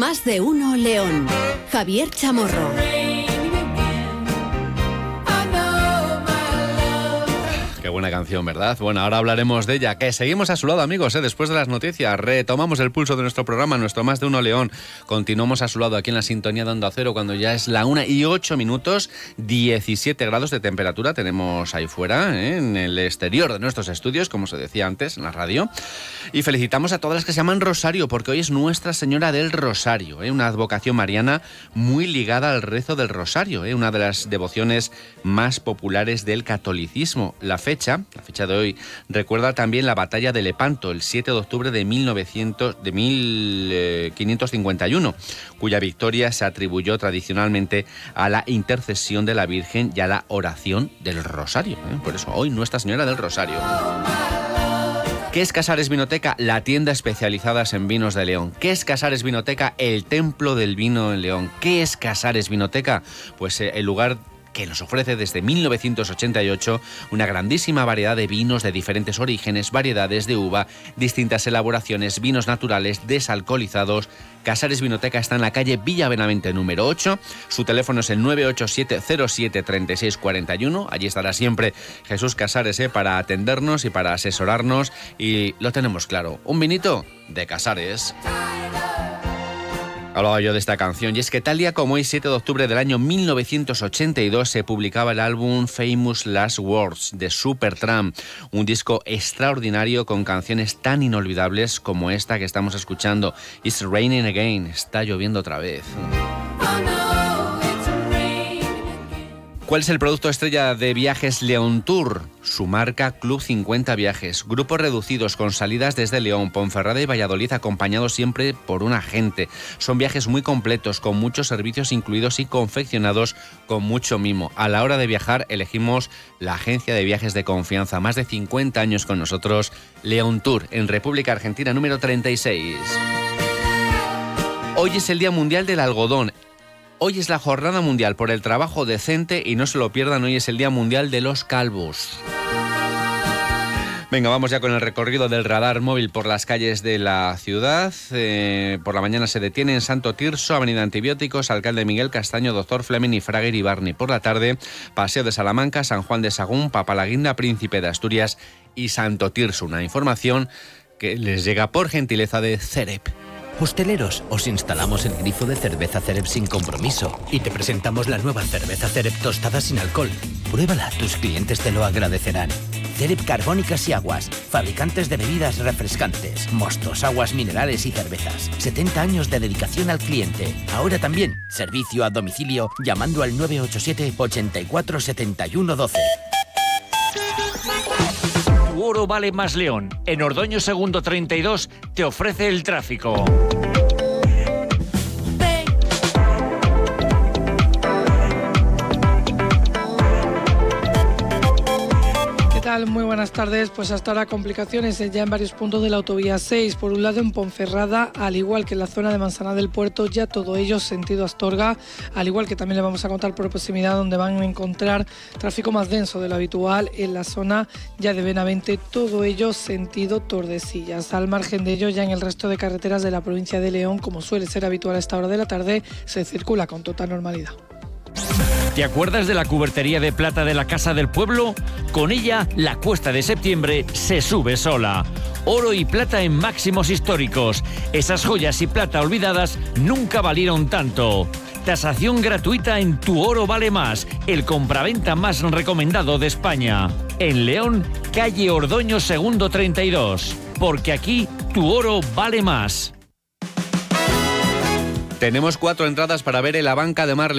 Más de uno León. Javier Chamorro. Qué buena canción, ¿verdad? Bueno, ahora hablaremos de ella, que seguimos a su lado, amigos, después de las noticias. Retomamos el pulso de nuestro programa, nuestro Más de Uno León. Continuamos a su lado aquí en la sintonía de Onda Cero cuando ya es la 1:08, 17 grados de temperatura tenemos ahí fuera, en el exterior de nuestros estudios, como se decía antes, en la radio. Y felicitamos a todas las que se llaman Rosario, porque hoy es Nuestra Señora del Rosario, una advocación mariana muy ligada al rezo del Rosario, una de las devociones más populares del catolicismo. La fecha de hoy recuerda también la batalla de Lepanto, el 7 de octubre de 1551, cuya victoria se atribuyó tradicionalmente a la intercesión de la Virgen y a la oración del Rosario. Por eso hoy Nuestra Señora del Rosario. ¿Qué es Casares Vinoteca? La tienda especializada en vinos de León. ¿Qué es Casares Vinoteca? El templo del vino en León. ¿Qué es Casares Vinoteca? Pues el lugar que nos ofrece desde 1988 una grandísima variedad de vinos de diferentes orígenes, variedades de uva, distintas elaboraciones, vinos naturales, desalcoholizados. Casares Vinoteca está en la calle Villa Benavente número 8. Su teléfono es el 987-07-3641. Allí estará siempre Jesús Casares para atendernos y para asesorarnos. Y lo tenemos claro, un vinito de Casares. Hablaba yo de esta canción, y es que tal día como hoy, 7 de octubre del año 1982, se publicaba el álbum Famous Last Words de Supertramp, un disco extraordinario con canciones tan inolvidables como esta que estamos escuchando, It's Raining Again, está lloviendo otra vez. ¿Cuál es el producto estrella de Viajes León Tour? Su marca Club 50 Viajes. Grupos reducidos con salidas desde León, Ponferrada y Valladolid, acompañados siempre por un agente. Son viajes muy completos, con muchos servicios incluidos y confeccionados con mucho mimo. A la hora de viajar elegimos la agencia de viajes de confianza. Más de 50 años con nosotros, León Tour, en República Argentina número 36. Hoy es el Día Mundial del Algodón. Hoy es la Jornada Mundial por el Trabajo Decente y no se lo pierdan, hoy es el Día Mundial de los Calvos. Venga, vamos ya con el recorrido del radar móvil por las calles de la ciudad. Por la mañana se detiene en Santo Tirso, Avenida Antibióticos, Alcalde Miguel Castaño, Doctor Fleming y Fraguer y Barney. Por la tarde, Paseo de Salamanca, San Juan de Sagún, Papalaguinda, Príncipe de Asturias y Santo Tirso. Una información que les llega por gentileza de Cerep. Hosteleros, os instalamos el grifo de cerveza Cerep sin compromiso y te presentamos la nueva cerveza Cerep tostada sin alcohol. Pruébala, tus clientes te lo agradecerán. Cerep Carbónicas y Aguas, fabricantes de bebidas refrescantes, mostos, aguas minerales y cervezas. 70 años de dedicación al cliente. Ahora también, servicio a domicilio llamando al 987 84 71 12. Tu oro vale más León. En Ordoño Segundo 32 te ofrece el tráfico. Muy buenas tardes. Pues hasta ahora complicaciones ya en varios puntos de la autovía 6. Por un lado en Ponferrada, al igual que en la zona de Manzana del Puerto, ya todo ello sentido Astorga, al igual que también le vamos a contar por proximidad donde van a encontrar tráfico más denso de lo habitual en la zona ya de Benavente, todo ello sentido Tordesillas. Al margen de ello, ya en el resto de carreteras de la provincia de León, como suele ser habitual a esta hora de la tarde, se circula con total normalidad. ¿Te acuerdas de la cubertería de plata de la Casa del Pueblo? Con ella, la cuesta de septiembre se sube sola. Oro y plata en máximos históricos. Esas joyas y plata olvidadas nunca valieron tanto. Tasación gratuita en Tu Oro Vale Más, el compraventa más recomendado de España. En León, calle Ordoño Segundo 32. Porque aquí, tu oro vale más. Tenemos 4 entradas para ver en la Banca de Mar